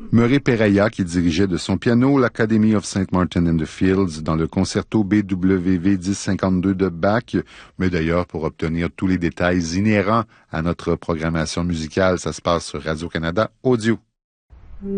Murray Pereira qui dirigeait de son piano l'Academy of St. Martin in the Fields dans le concerto BWV 1052 de Bach. Mais d'ailleurs, pour obtenir tous les détails inhérents à notre programmation musicale, ça se passe sur Radio-Canada Audio.